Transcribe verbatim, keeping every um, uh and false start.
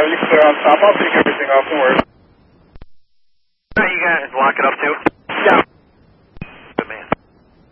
everything's clear on top. I'll take everything off, don't worry. Alright, you guys lock it up too.